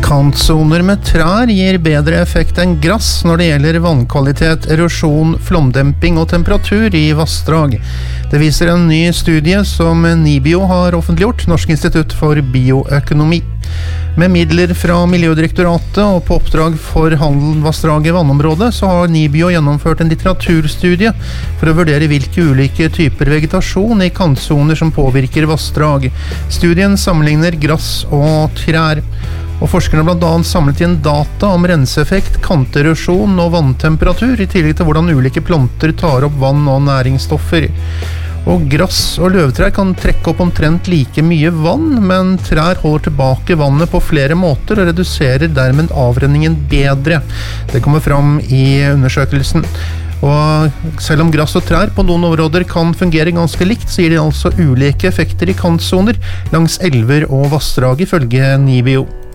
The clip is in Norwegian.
Kantsoner med trær gir bedre effekt enn grass når det gjelder vannkvalitet, erosjon, flomdemping og temperatur i vassdrag. Det viser en ny studie som NIBIO har offentliggjort, Norsk institutt for bioøkonomi. Med midler fra Miljødirektoratet og på oppdrag for Handelvassdraget vannområdet så har NIBIO gjennomført en litteraturstudie for å vurdere hvilke ulike typer vegetasjon i kantsoner som påvirker vassdrag. Studien sammenligner grass og trær. Og forskerne har blant annet samlet inn data om renseeffekt, kanterosjon og vanntemperatur, i tillegg til hvordan ulike planter tar opp vann og næringsstoffer. Og grass og løvtrær kan trekke opp omtrent like mye vann, men trær holder tilbake vannet på flere måter og reduserer dermed avrenningen bedre. Det kommer fram i undersøkelsen. Og selv om grass og trær på noen områder kan fungere ganske likt, så gir de altså ulike effekter i kantsoner langs elver og vassdrag ifølge NIBIO.